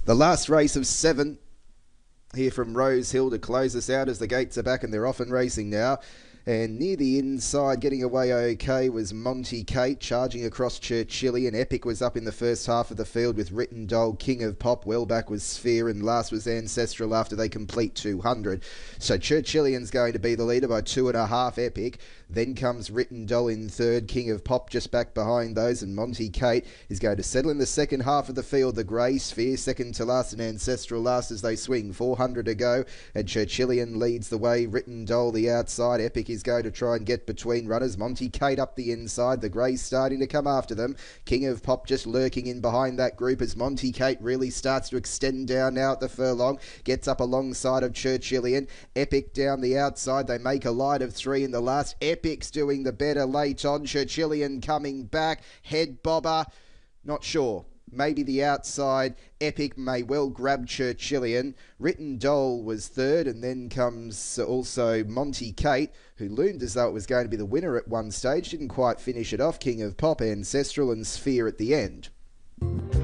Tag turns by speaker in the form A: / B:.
A: The last race of 7 here from Rose Hill to close us out as the gates are back and they're off and racing now. And near the inside, getting away okay, was Monty Kate, charging across Churchillian. Epic was up in the first half of the field with Written Doll. King of Pop, well back was Sphere, and last was Ancestral after they complete 200. So Churchillian's going to be the leader by 2.5, Epic. Then comes Written Doll in third, King of Pop just back behind those, and Monty Kate is going to settle in the second half of the field. The Grey Sphere second to last, and Ancestral last as they swing. 400 to go, and Churchillian leads the way. Written Doll the outside. Epic is going to try and get between runners. Monty Kate up the inside. The Greys starting to come after them. King of Pop just lurking in behind that group as Monty Kate really starts to extend down now at the furlong. Gets up alongside of Churchillian. Epic down the outside. They make a light of 3 in the last. Epic's doing the better late on. Churchillian coming back. Head bobber. Not sure. Maybe the outside. Epic may well grab Churchillian. Written Doll was third, and then comes also Monty Kate, who loomed as though it was going to be the winner at one stage. Didn't quite finish it off. King of Pop, Ancestral and Sphere at the end.